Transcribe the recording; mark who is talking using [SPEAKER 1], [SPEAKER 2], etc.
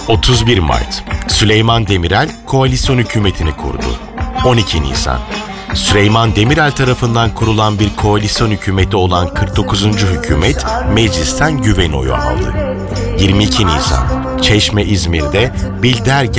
[SPEAKER 1] 31 Mart, Süleyman Demirel koalisyon hükümetini kurdu. 12 Nisan, Süleyman Demirel tarafından kurulan bir koalisyon hükümeti olan 49. hükümet meclisten güven oyu aldı. 22 Nisan, Çeşme İzmir'de Bilder